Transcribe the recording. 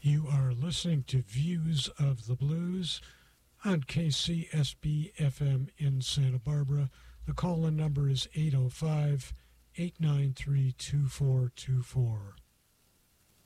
You are listening to Views of the Blues on KCSB FM in Santa Barbara. The call-in number is 805-893-2424.